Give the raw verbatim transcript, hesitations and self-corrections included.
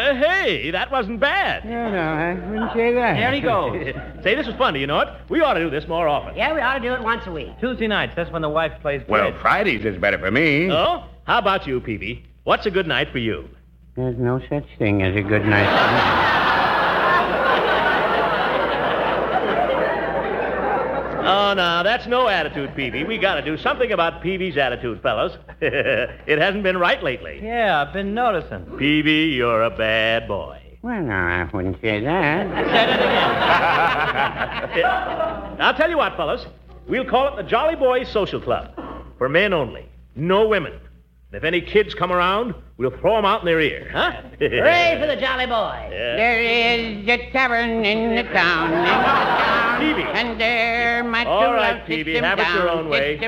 Uh, hey, that wasn't bad. No, no, I wouldn't say that. There he goes. Say, this was fun, do you know it? We ought to do this more often. Yeah, we ought to do it once a week. Tuesday nights, that's when the wife plays Well, bridge. Fridays is better for me. Oh? How about you, Peavy? What's a good night for you? There's no such thing as a good night. Oh, no, that's no attitude, Peavy. We got to do something about Peavy's attitude, fellas. It hasn't been right lately. Yeah, I've been noticing. Peavy, you're a bad boy. Well, no, I wouldn't say that. Said it again. I'll tell you what, fellas. We'll call it the Jolly Boys Social Club. For men only. No women. And if any kids come around, we'll throw them out in their ear, huh? Hooray for the Jolly Boys. Yeah. There is a tavern in the town, in the town, Peavy. and there my All true right, love Peavy, sits him have it your down, own way. sits